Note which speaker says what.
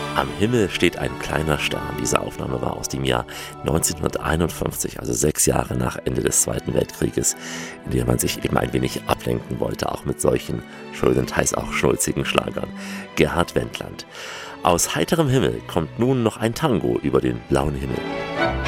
Speaker 1: Am Himmel steht ein kleiner Stern. Diese Aufnahme war aus dem Jahr 1951, also 6 Jahre nach Ende des Zweiten Weltkrieges, in dem man sich eben ein wenig ablenken wollte, auch mit solchen schönen, teils auch schnulzigen Schlagern. Gerhard Wendland. Aus heiterem Himmel kommt nun noch ein Tango über den blauen Himmel.